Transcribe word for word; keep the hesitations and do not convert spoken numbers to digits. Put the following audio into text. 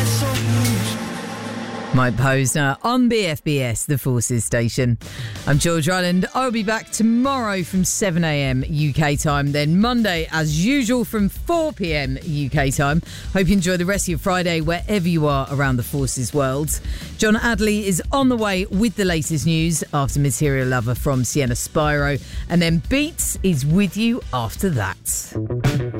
Mike Posner on B F B S, the Forces station. I'm George Ryland. I'll be back tomorrow from seven a.m. U K time, then Monday as usual from four p.m. U K time. Hope you enjoy the rest of your Friday wherever you are around the Forces world. John Adley is on the way with the latest news after Material Lover from Sienna Spyro, and then Beats is with you after that.